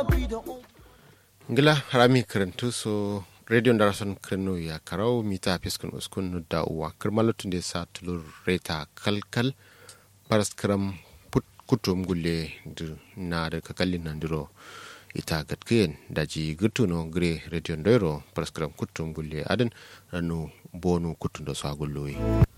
ngila harami karantu so radio darason kreno ya karau mita fiskun uskun da uwa kirmalutun da sa tulur reta kalkal paraskram put kutum gulle na da kakallin nan diro ita gatkiyen daji gutuno gre radio ndero paraskram kutum gulle adin ranu bonu kutun da sa gulloyi